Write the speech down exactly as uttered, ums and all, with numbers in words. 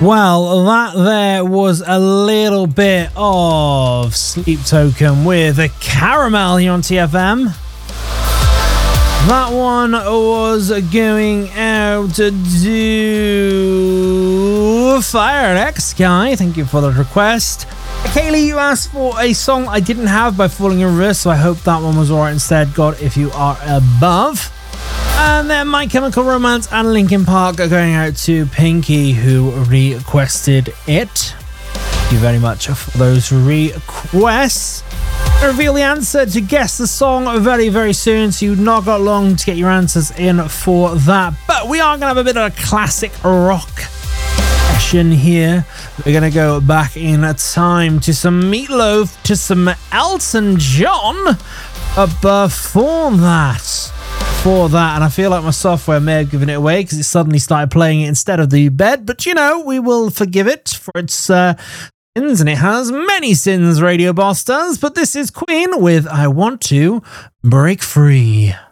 Well, that there was a little bit of Sleep Token with a Caramel here on T F M. That one was going out to do Fire X Guy. Thank you for the request. Kaylee, you asked for a song I didn't have by Falling in Reverse, so I hope that one was alright instead. God, If You Are Above. And then My Chemical Romance and Linkin Park are going out to Pinky, who requested it. Thank you very much for those requests. I'll reveal the answer to guess the song very, very soon, so you've not got long to get your answers in for that. But we are going to have a bit of a classic rock session here. We're going to go back in time to some Meatloaf, to some Elton John. But before that... For that, and I feel like my software may have given it away because it suddenly started playing it instead of the bed, but you know, we will forgive it for its uh, sins, and it has many sins, Radio Boss does. But this is Queen with I Want to Break Free.